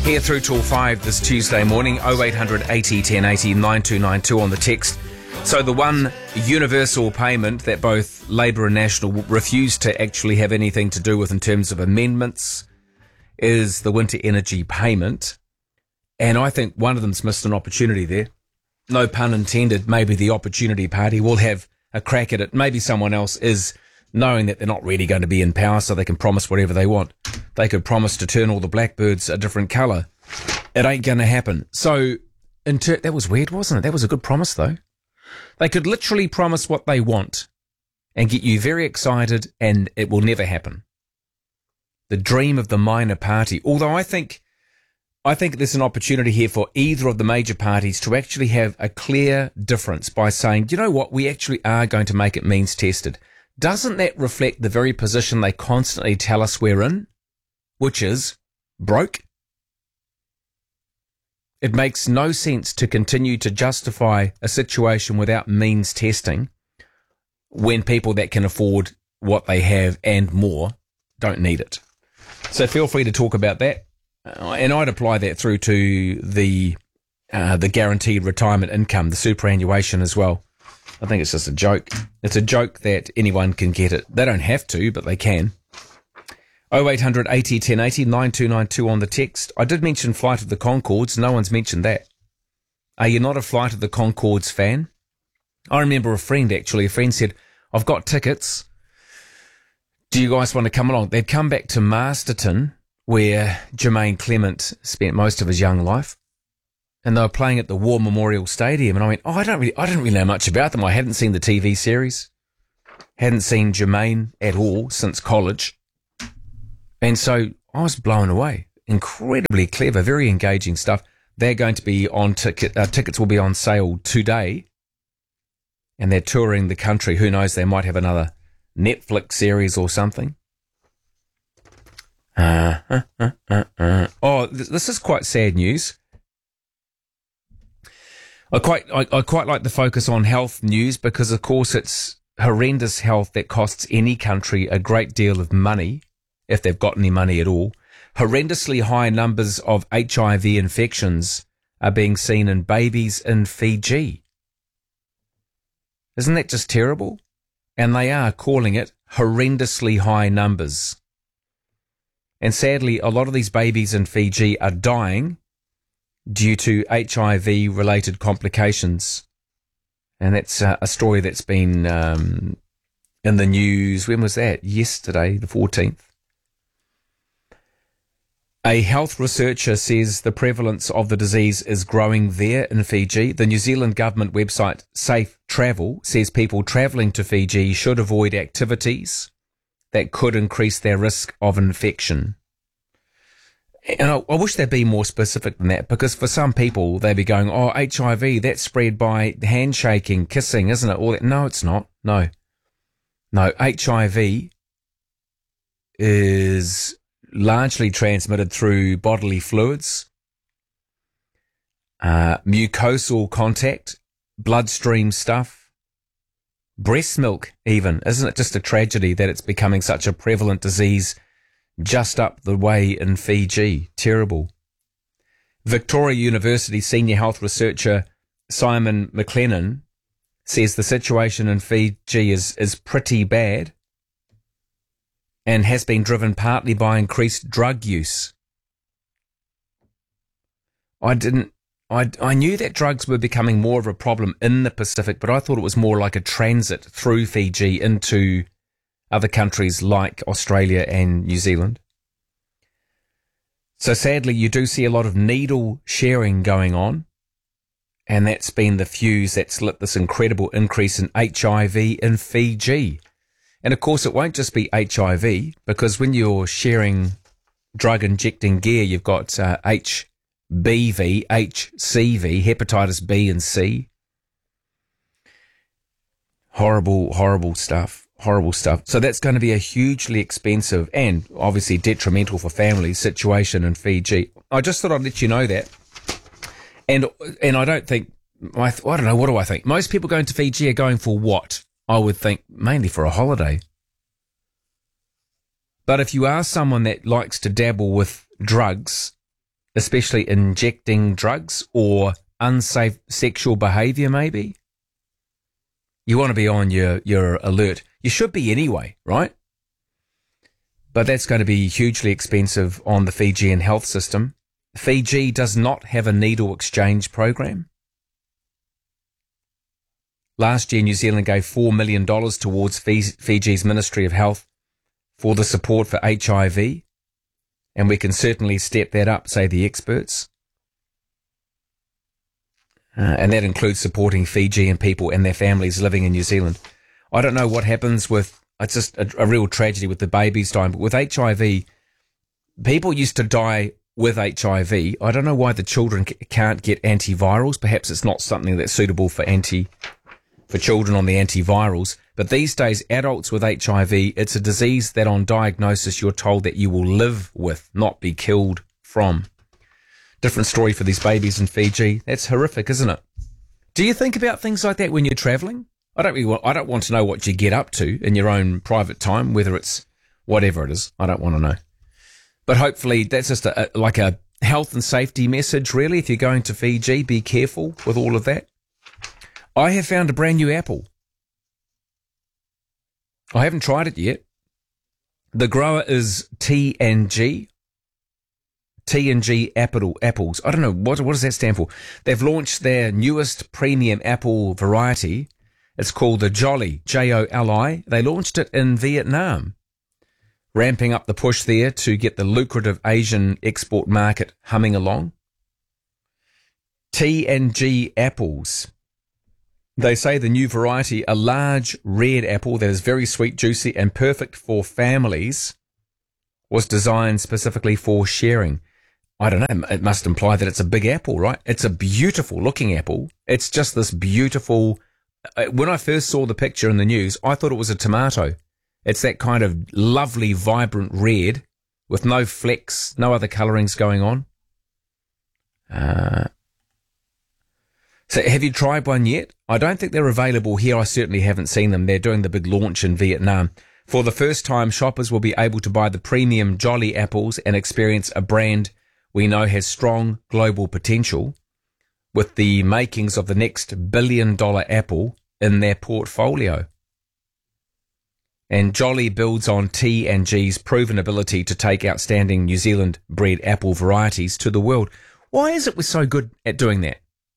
Here through till 5 this Tuesday morning, 0800 80 1080 9292 on the text. So the one universal payment that both Labour and National refuse to actually have anything to do with in terms of amendments is the winter energy payment. And I think one of them's missed an opportunity there. No pun intended. Maybe the Opportunity Party will have a crack at it. Maybe someone else is, knowing that they're not really going to be in power, so they can promise whatever they want. They could promise to turn all the blackbirds a different colour. It ain't going to happen. So, that was weird, wasn't it? That was a good promise, though. They could literally promise what they want and get you very excited, and it will never happen. The dream of the minor party. Although I think there's an opportunity here for either of the major parties to actually have a clear difference by saying, you know what, we actually are going to make it means tested. Doesn't that reflect the very position they constantly tell us we're in, which is broke? It makes no sense to continue to justify a situation without means testing when people that can afford what they have and more don't need it. So feel free to talk about that. And I'd apply that through to the guaranteed retirement income, the superannuation as well. I think it's just a joke. It's a joke that anyone can get it. They don't have to, but they can. 0800 80 1080 9292 on the text. I did mention Flight of the Conchords. No one's mentioned that. Are you not a Flight of the Conchords fan? I remember a friend said, I've got tickets. Do you guys want to come along? They'd come back to Masterton, where Jermaine Clement spent most of his young life. And they were playing at the War Memorial Stadium. And I went, I didn't really know much about them. I hadn't seen the TV series. Hadn't seen Jermaine at all since college. And so I was blown away. Incredibly clever, very engaging stuff. They're going to be on tickets will be on sale today. And they're touring the country. Who knows, they might have another Netflix series or something. Oh, this is quite sad news. I quite like the focus on health news because, of course, it's horrendous health that costs any country a great deal of money, if they've got any money at all. Horrendously high numbers of HIV infections are being seen in babies in Fiji. Isn't that just terrible? And they are calling it horrendously high numbers. And sadly, a lot of these babies in Fiji are dying due to HIV-related complications. And that's a story that's been in the news. When was that? Yesterday, the 14th. A health researcher says the prevalence of the disease is growing there in Fiji. The New Zealand government website Safe Travel says people travelling to Fiji should avoid activities that could increase their risk of infection. And I wish they'd be more specific than that, because for some people, they'd be going, oh, HIV, that's spread by handshaking, kissing, isn't it? All that. No, it's not. No, HIV is largely transmitted through bodily fluids, mucosal contact, bloodstream stuff, breast milk even. Isn't it just a tragedy that it's becoming such a prevalent disease just up the way in Fiji? Terrible. Victoria University senior health researcher Simon McLennan says the situation in Fiji is pretty bad and has been driven partly by increased drug use. I knew that drugs were becoming more of a problem in the Pacific, but I thought it was more like a transit through Fiji into other countries like Australia and New Zealand. So sadly, you do see a lot of needle sharing going on, and that's been the fuse that's lit this incredible increase in HIV in Fiji. And of course, it won't just be HIV, because when you're sharing drug injecting gear, you've got HBV, HCV, hepatitis B and C. Horrible stuff. Horrible stuff. So that's going to be a hugely expensive and obviously detrimental for families situation in Fiji. I just thought I'd let you know that. And I don't think, I don't know, what do I think? Most people going to Fiji are going for what? I would think mainly for a holiday. But if you are someone that likes to dabble with drugs especially injecting drugs or unsafe sexual behaviour maybe. You want to be on your alert. You should be anyway, right? But that's going to be hugely expensive on the Fijian health system. Fiji does not have a needle exchange program. Last year, New Zealand gave $4 million towards Fiji's Ministry of Health for the support for HIV, and we can certainly step that up, say the experts. And that includes supporting Fijian people and their families living in New Zealand. I don't know what happens with, it's just a real tragedy with the babies dying, but with HIV, people used to die with HIV. I don't know why the children can't get antivirals. Perhaps it's not something that's suitable for children on the antivirals. But these days, adults with HIV, it's a disease that on diagnosis you're told that you will live with, not be killed from. Different story for these babies in Fiji. That's horrific, isn't it? Do you think about things like that when you're travelling? I don't want to know what you get up to in your own private time, whether it's whatever it is. I don't want to know. But hopefully that's just like a health and safety message, really. If you're going to Fiji, be careful with all of that. I have found a brand new apple. I haven't tried it yet. The grower is T&G. T&G apples. I don't know, what does that stand for? They've launched their newest premium apple variety. It's called the Jolly, Joli. They launched it in Vietnam, ramping up the push there to get the lucrative Asian export market humming along. T&G apples. They say the new variety, a large red apple that is very sweet, juicy, and perfect for families, was designed specifically for sharing. I don't know, it must imply that it's a big apple, right? It's a beautiful looking apple. It's just this beautiful... When I first saw the picture in the news, I thought it was a tomato. It's that kind of lovely, vibrant red with no flecks, no other colourings going on. So have you tried one yet? I don't think they're available here. I certainly haven't seen them. They're doing the big launch in Vietnam. For the first time, shoppers will be able to buy the premium Jolly apples and experience a brand we know has strong global potential, with the makings of the next billion-dollar apple in their portfolio. And Jolly builds on T&G's proven ability to take outstanding New Zealand-bred apple varieties to the world. Why is it we're so good at doing that?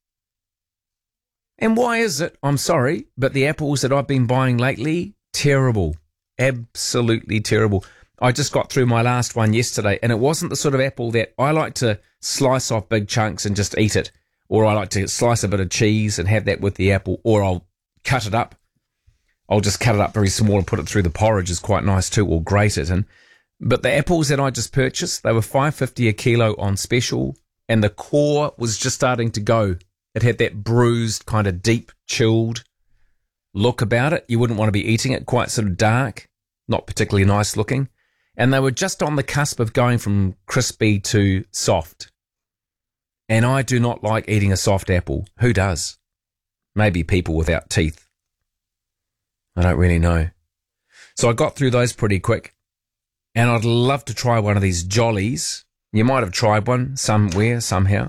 And why is it, I'm sorry, but the apples that I've been buying lately, terrible. Absolutely terrible. I just got through my last one yesterday, and it wasn't the sort of apple that I like to slice off big chunks and just eat it. Or I like to slice a bit of cheese and have that with the apple, or I'll cut it up. I'll just cut it up very small and put it through the porridge is quite nice too, or grate it. But the apples that I just purchased, they were $5.50 a kilo on special, and the core was just starting to go. It had that bruised, kind of deep, chilled look about it. You wouldn't want to be eating it, quite sort of dark, not particularly nice looking. And they were just on the cusp of going from crispy to soft. And I do not like eating a soft apple. Who does? Maybe people without teeth. I don't really know. So I got through those pretty quick. And I'd love to try one of these Jollies. You might have tried one somewhere, somehow.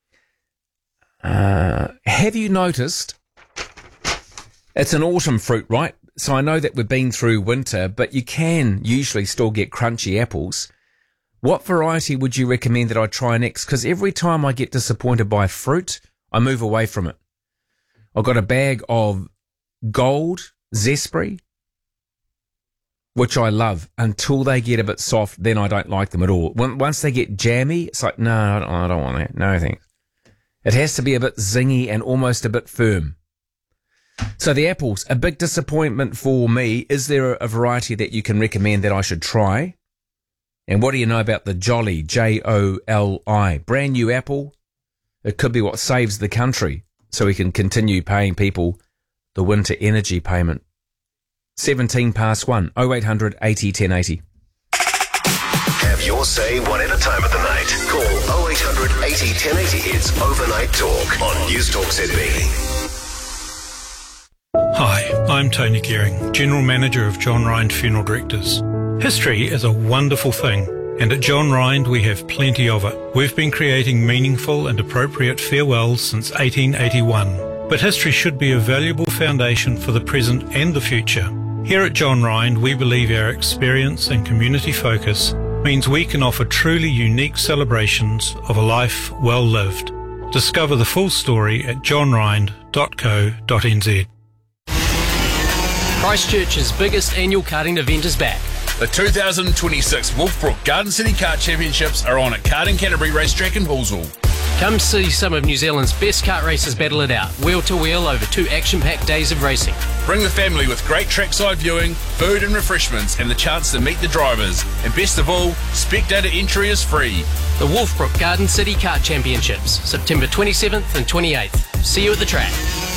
Have you noticed? It's an autumn fruit, right? So I know that we've been through winter, but you can usually still get crunchy apples. What variety would you recommend that I try next? Because every time I get disappointed by fruit, I move away from it. I've got a bag of Gold Zespri, which I love, until they get a bit soft. Then I don't like them at all. Once they get jammy, it's like, no, I don't want that. No thanks. It has to be a bit zingy and almost a bit firm. So the apples, a big disappointment for me. Is there a variety that you can recommend that I should try? And what do you know about the Jolly, Joli? Brand new apple. It could be what saves the country, so we can continue paying people the winter energy payment. 1:17, 0800 80 1080. Have your say one at a time of the night. Call 0800 80 1080. It's Overnight Talk on News Talk ZB. Hi, I'm Tony Gehring, General Manager of John Ryan Funeral Directors. History is a wonderful thing, And at John Rind, we have plenty of it. We've been creating meaningful and appropriate farewells since 1881. But history should be a valuable foundation for the present and the future. Here at John Rind, we believe our experience and community focus means we can offer truly unique celebrations of a life well lived. Discover the full story at johnrind.co.nz. Christchurch's biggest annual karting event is back. The 2026 Wolfbrook Garden City Kart Championships are on at Karting Canterbury Racetrack in Hallsville. Come see some of New Zealand's best kart racers battle it out, wheel to wheel over 2 action-packed days of racing. Bring the family with great trackside viewing, food and refreshments, and the chance to meet the drivers. And best of all, spectator entry is free. The Wolfbrook Garden City Kart Championships, September 27th and 28th. See you at the track.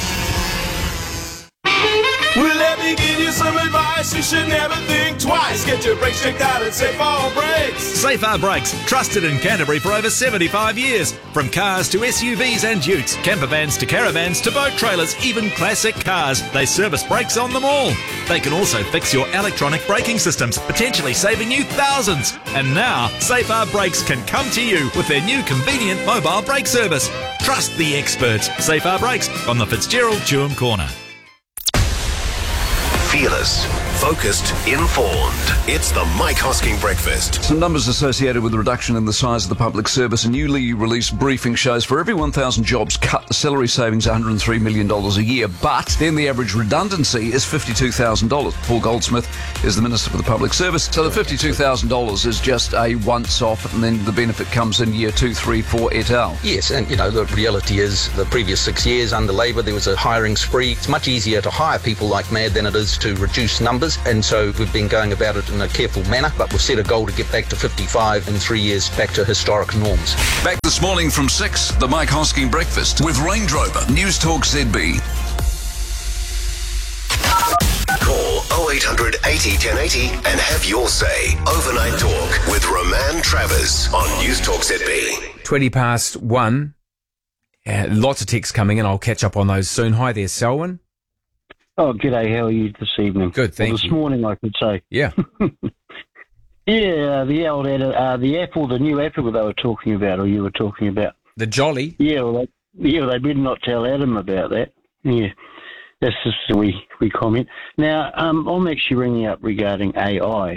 Well, let me give you some advice. You should never think twice. Get your brakes checked out at Safar Brakes. Safar Brakes, trusted in Canterbury for over 75 years. From cars to SUVs and utes, camper vans to caravans to boat trailers, even classic cars, they service brakes on them all. They can also fix your electronic braking systems, potentially saving you thousands. And now, Safar Brakes can come to you with their new convenient mobile brake service. Trust the experts. Safar Brakes on the Fitzgerald Tuam Corner. Fearless, focused, informed. It's the Mike Hosking Breakfast. Some numbers associated with the reduction in the size of the public service. A newly released briefing shows for every 1,000 jobs cut, the salary savings $103 million a year, but then the average redundancy is $52,000. Paul Goldsmith is the Minister for the Public Service. So the $52,000 is just a once-off, and then the benefit comes in year 2, 3, 4 et al. Yes, and the reality is the previous 6 years under Labor there was a hiring spree. It's much easier to hire people like mad than it is to reduce numbers, and so we've been going about it in a careful manner, but we've set a goal to get back to 55 in 3 years, back to historic norms. Back this morning from 6, the Mike Hosking Breakfast with Range Rover, News Talk ZB. Call 0800 80 1080 and have your say. Overnight Talk with Roman Travers on News Talk ZB. 20 past 1. Lots of texts coming in. I'll catch up on those soon. Hi there, Selwyn. Oh, g'day. How are you this evening? Good, thank you. This morning, I could say. Yeah. Yeah, the Apple, the new Apple they were talking about, or you were talking about. The Jolly? Yeah, well, they better not tell Adam about that. Yeah, that's just a wee comment. Now, I'm actually ringing up regarding AI.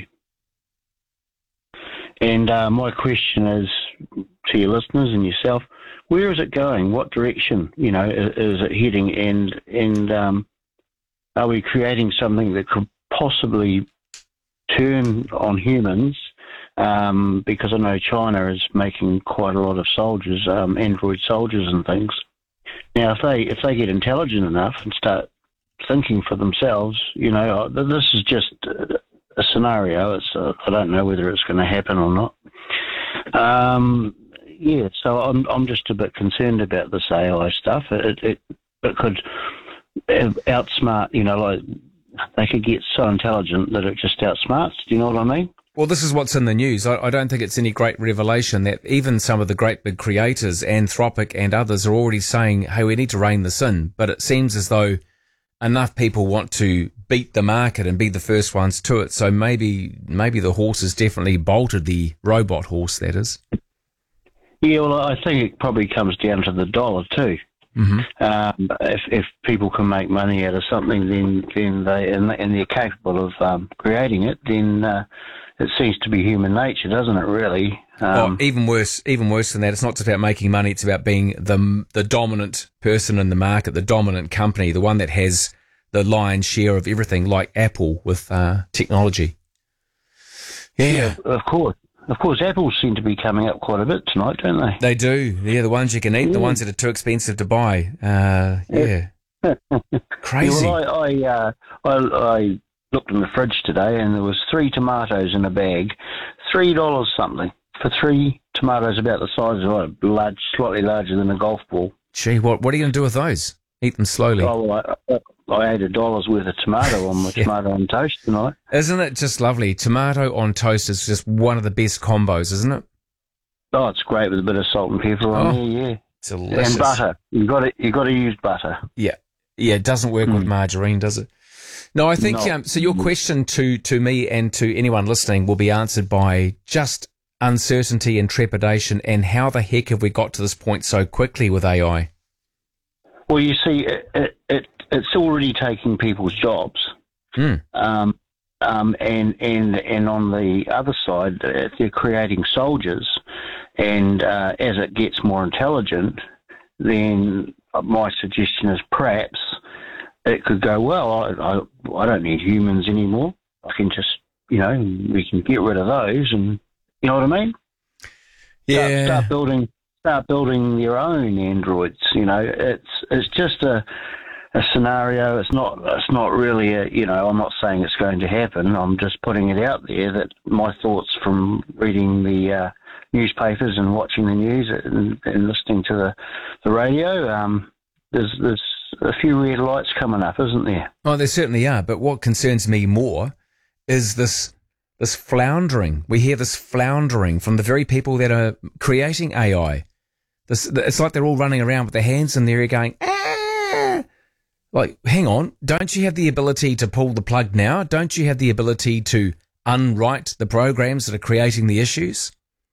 And my question is to your listeners and yourself, where is it going? What direction, is it heading? And are we creating something that could possibly turn on humans? Because I know China is making quite a lot of soldiers, android soldiers and things. Now, if they get intelligent enough and start thinking for themselves, this is just a scenario. I don't know whether it's going to happen or not. So I'm just a bit concerned about this AI stuff. It could outsmart, like they could get so intelligent that it just outsmarts. Do you know what I mean? Well, this is what's in the news. I don't think it's any great revelation that even some of the great big creators, Anthropic and others, are already saying, hey, we need to rein this in. But it seems as though enough people want to beat the market and be the first ones to it. So maybe the horse has definitely bolted, the robot horse, that is. Yeah, well, I think it probably comes down to the dollar too. Mm-hmm. If people can make money out of something, then they're capable of creating it, then it seems to be human nature, doesn't it? Really. Even worse than that. It's not just about making money; it's about being the dominant person in the market, the dominant company, the one that has the lion's share of everything, like Apple with technology. Yeah, of course. Of course, apples seem to be coming up quite a bit tonight, don't they? They do. Yeah, the ones you can eat, the ones that are too expensive to buy. Yeah. Crazy. Yeah, well, I looked in the fridge today and there was 3 tomatoes in a bag, $3 something for 3 tomatoes about the size of slightly larger than a golf ball. Gee, what are you going to do with those? Eat them slowly. Oh, well, I ate $1 worth of tomato on my tomato on toast tonight. Isn't it just lovely? Tomato on toast is just one of the best combos, isn't it? Oh, it's great with a bit of salt and pepper on there, yeah. Delicious. And butter. You got to use butter. Yeah. Yeah, it doesn't work with margarine, does it? No, I think so your question to me and to anyone listening will be answered by just uncertainty and trepidation, and how the heck have we got to this point so quickly with AI? Well, you see, it's already taking people's jobs. And on the other side, they're creating soldiers, and as it gets more intelligent, then my suggestion is perhaps it could go, well, I don't need humans anymore. I can just, we can get rid of those, and you know what I mean? Yeah. Start building your own androids. It's just a scenario. It's not really I'm not saying it's going to happen. I'm just putting it out there that my thoughts from reading the newspapers and watching the news and listening to the radio. There's a few red lights coming up, isn't there? Oh, there certainly are. But what concerns me more is this floundering. We hear this floundering from the very people that are creating AI. It's like they're all running around with their hands in the air going, ah! Like, hang on, don't you have the ability to pull the plug now? Don't you have the ability to unwrite the programs that are creating the issues?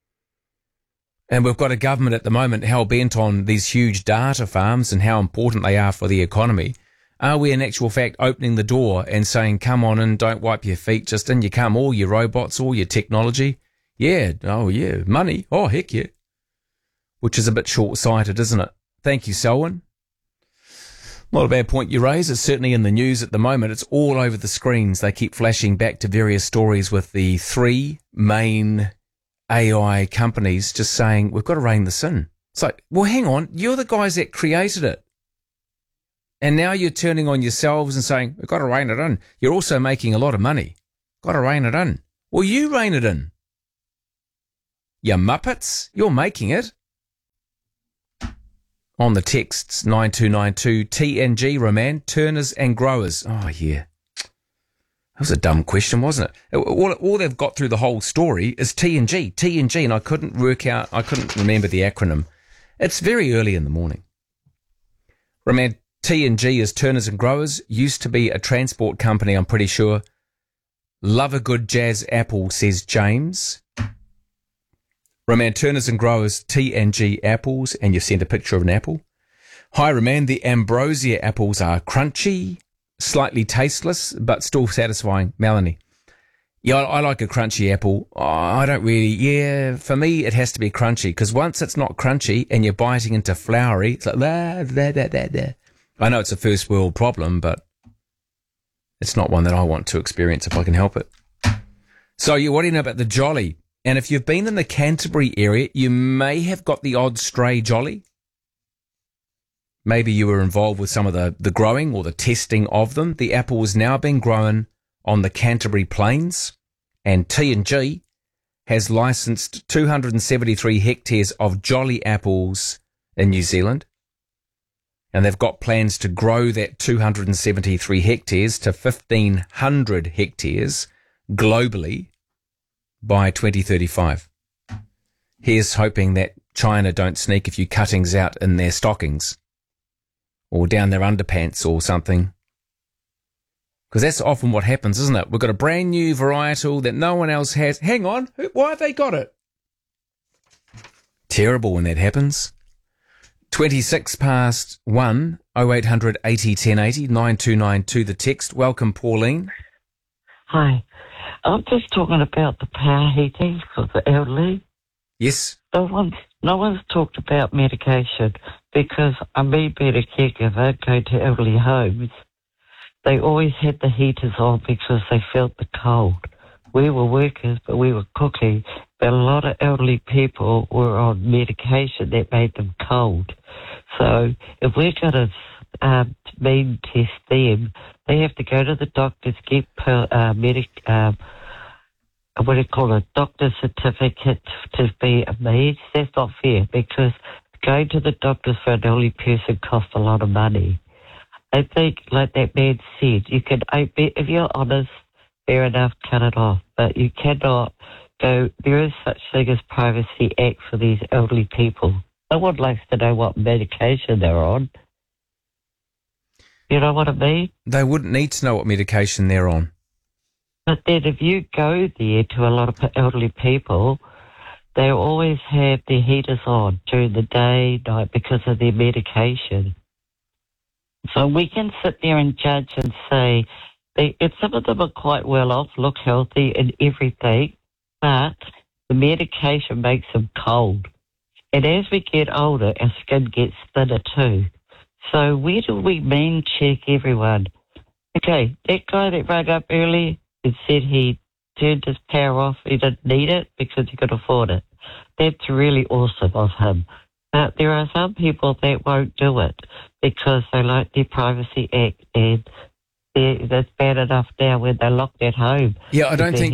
And we've got a government at the moment hell-bent on these huge data farms and how important they are for the economy. Are we in actual fact opening the door and saying, come on in, don't wipe your feet, just in you come, all your robots, all your technology? Yeah, oh yeah, money, oh heck yeah. Which is a bit short-sighted, isn't it? Thank you, Selwyn. Not a bad point you raise. It's certainly in the news at the moment. It's all over the screens. They keep flashing back to various stories with the three main AI companies just saying, we've got to rein this in. It's like, well, hang on, you're the guys that created it. And now you're turning on yourselves and saying, we've got to rein it in. You're also making a lot of money. Got to rein it in. Well, you rein it in. You muppets, you're making it. On the texts, 9292, TNG, Roman, Turners and Growers. Oh, yeah. That was a dumb question, wasn't it? All they've got through the whole story is TNG, and I couldn't remember the acronym. It's very early in the morning. Roman, TNG is Turners and Growers, used to be a transport company, I'm pretty sure. Love a good jazz apple, says James. Roman, Turners and Growers, TNG apples, and you've sent a picture of an apple. Hi, Roman, the Ambrosia apples are crunchy, slightly tasteless, but still satisfying. Melanie. Yeah, I like a crunchy apple. Oh, I don't really, yeah, for me it has to be crunchy, because once it's not crunchy and you're biting into floury, it's like, I know it's a first world problem, but it's not one that I want to experience if I can help it. So what do you know about the jolly? And if you've been in the Canterbury area, you may have got the odd stray jolly. Maybe you were involved with some of the growing or the testing of them. The apple is now being grown on the Canterbury Plains, and T&G has licensed 273 hectares of jolly apples in New Zealand. And they've got plans to grow that 273 hectares to 1,500 hectares globally by 2035. Here's hoping that China don't sneak a few cuttings out in their stockings or down their underpants or something. Because that's often what happens, isn't it? We've got a brand new varietal that no one else has. Hang on, why have they got it? Terrible when that happens. 26 past 1, 0800 80 1080, 9292 the text. Welcome, Pauline. Hi. I'm just talking about the power heating for the elderly. Yes. No one's talked about medication, because me being a caregiver, going to elderly homes, they always had the heaters on because they felt the cold. We were workers, but we were cooking, but a lot of elderly people were on medication that made them cold. So if we're going to mean test them, they have to go to the doctors, get doctor's certificate to be amazed. That's not fair, because going to the doctors for an elderly person costs a lot of money. I think, like that man said, if you're honest, fair enough, cut it off. But you cannot go, there is such thing as Privacy Act for these elderly people. No one likes to know what medication they're on. You know what I mean? They wouldn't need to know what medication they're on. But then if you go there to a lot of elderly people, they always have their heaters on during the day, night, because of their medication. So we can sit there and judge and say, if some of them are quite well off, look healthy and everything, but the medication makes them cold. And as we get older, our skin gets thinner too. So where do we mean check everyone? Okay, that guy that rang up earlier and said he turned his power off, he didn't need it because he could afford it. That's really awesome of him. But there are some people that won't do it because they like their Privacy Act, and that's bad enough now when they're locked at home. Yeah, I don't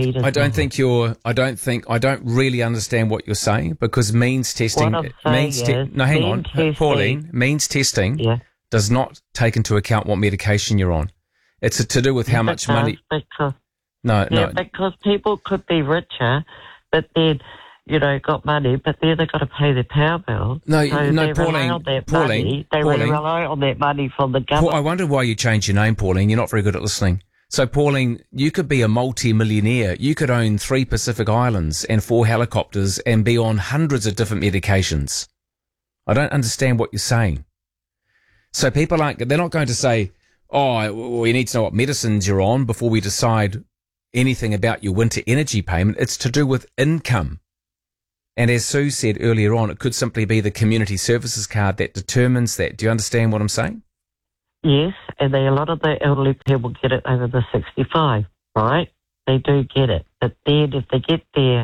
really understand what you're saying, because means testing, Pauline, means testing does not take into account what medication you're on. It's to do with how much money. Because people could be richer, but then, got money, but then they've got to pay their power bill. Pauline, they rely on that money from the government. I wonder why you changed your name, Pauline. You're not very good at listening. So, Pauline, you could be a multi-millionaire. You could own 3 Pacific Islands and 4 helicopters and be on hundreds of different medications. I don't understand what you're saying. So people they're not going to say, we need to know what medicines you're on before we decide anything about your winter energy payment. It's to do with income. And as Sue said earlier on, it could simply be the community services card that determines that. Do you understand what I'm saying? Yes, and a lot of the elderly people get it over the 65, right? They do get it. But then if they get their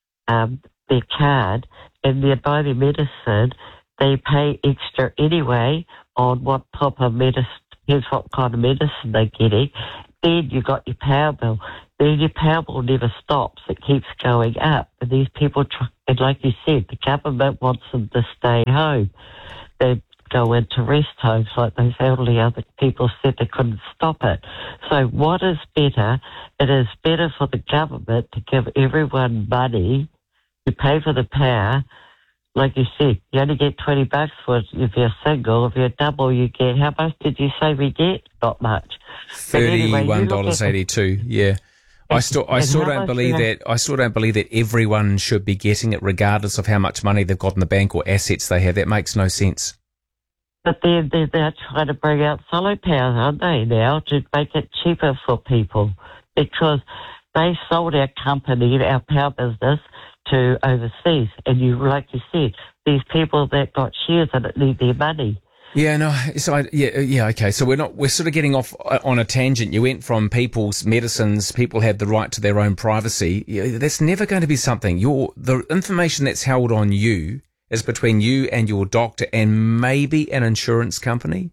card and they buy their medicine, they pay extra anyway on what type of medicine, here's what kind of medicine they're getting. Then you got your power bill. Then your power bill never stops. It keeps going up. And these people, and like you said, the government wants them to stay home. They go into rest homes like those elderly other people said they couldn't stop it. So what is better? It is better for the government to give everyone money to pay for the power. Like you said, you only get $20 for it if you're single. If you're double, you get, how much did you say we get? Not much. $31.82. Yeah. I still don't believe that everyone should be getting it regardless of how much money they've got in the bank or assets they have. That makes no sense. But they're trying to bring out solar power, aren't they, now, to make it cheaper for people, because they sold our company, our power business, to overseas. And like you said, these people that got shares in it need their money. Yeah, no, so okay. So we're sort of getting off on a tangent. You went from people's medicines, people have the right to their own privacy. That's never going to be something. The information that's held on you is between you and your doctor and maybe an insurance company.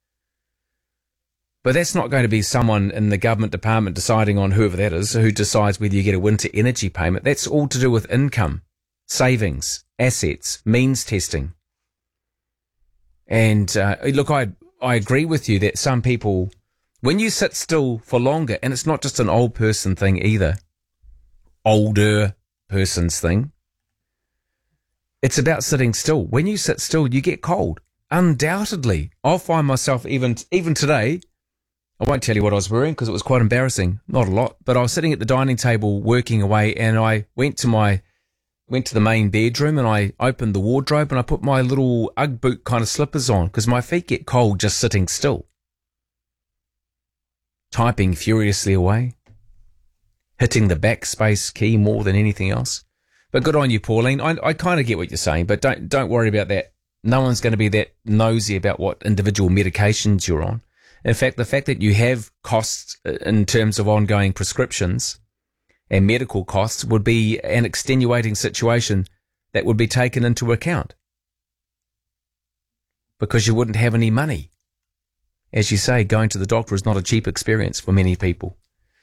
But that's not going to be someone in the government department deciding on whoever that is, who decides whether you get a winter energy payment. That's all to do with income, savings, assets, means testing. And look, I agree with you that some people, when you sit still for longer, and it's not just an old person thing either, older person's thing, it's about sitting still. When you sit still, you get cold. Undoubtedly. I'll find myself even today, I won't tell you what I was wearing because it was quite embarrassing. Not a lot, but I was sitting at the dining table working away, and I went to the main bedroom and I opened the wardrobe and I put my little Ugg boot kind of slippers on because my feet get cold just sitting still. Typing furiously away. Hitting the backspace key more than anything else. But good on you, Pauline. I kind of get what you're saying, but don't worry about that. No one's going to be that nosy about what individual medications you're on. In fact, the fact that you have costs in terms of ongoing prescriptions and medical costs would be an extenuating situation that would be taken into account because you wouldn't have any money. As you say, going to the doctor is not a cheap experience for many people.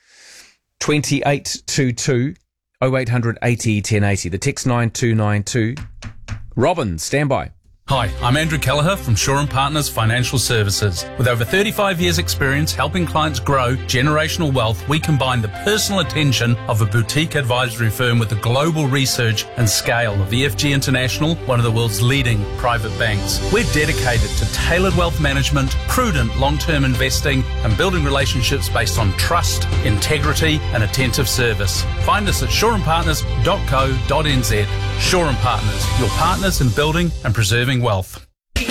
2822 0800 80 1080. The text 9292. Robin, stand by. Hi, I'm Andrew Kelleher from Shaw & Partners Financial Services. With over 35 years' experience helping clients grow generational wealth, we combine the personal attention of a boutique advisory firm with the global research and scale of EFG International, one of the world's leading private banks. We're dedicated to tailored wealth management, prudent long-term investing, and building relationships based on trust, integrity, and attentive service. Find us at shawandpartners.co.nz. Shaw & Partners, your partners in building and preserving wealth.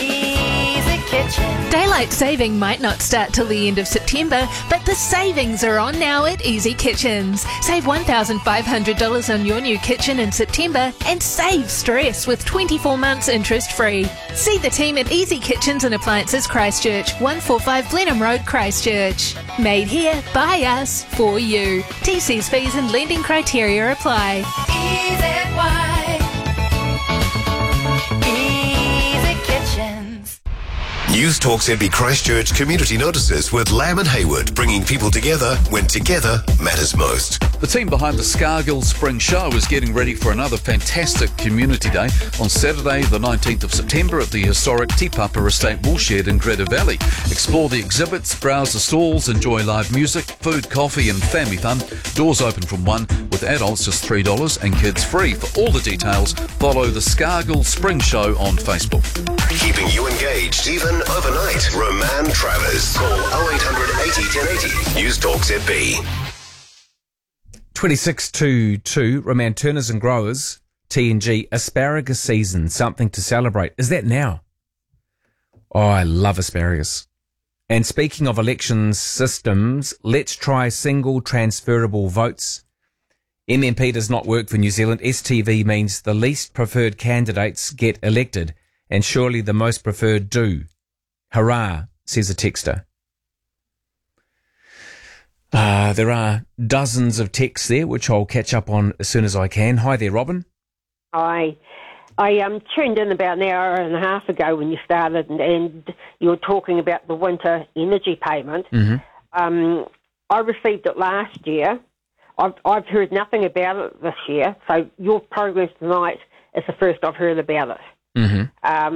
Daylight saving might not start till the end of September, but the savings are on now at Easy Kitchens. Save $1,500 on your new kitchen in September and save stress with 24 months interest free. See the team at Easy Kitchens and Appliances Christchurch, 145 Blenheim Road, Christchurch. Made here, by us, for you. TC's fees and lending criteria apply. News Talk ZB Christchurch community notices with Lamb and Hayward, bringing people together when together matters most. The team behind the Scargill Spring Show is getting ready for another fantastic community day on Saturday the 19th of September at the historic Te Papa Estate Woolshed in Greta Valley. Explore the exhibits, browse the stalls, enjoy live music, food, coffee and family fun. Doors open from 1 with adults just $3 and kids free. For all the details, follow the Scargill Spring Show on Facebook. Keeping you engaged even overnight. Roman Travers. Call 0800 80 1080. News Talk ZB. 2622, Roman Turners and Growers, TNG, asparagus season, something to celebrate. Is that now? Oh, I love asparagus. And speaking of election systems, let's try single transferable votes. MMP does not work for New Zealand. STV means the least preferred candidates get elected, and surely the most preferred do. Hurrah, says a texter. There are dozens of texts there, which I'll catch up on as soon as I can. Hi there, Robin. Hi. I tuned in about an hour and a half ago when you started, and you were talking about the winter energy payment. Mm-hmm. I received it last year. I've heard nothing about it this year, so your program tonight is the first I've heard about it. Mm-hmm.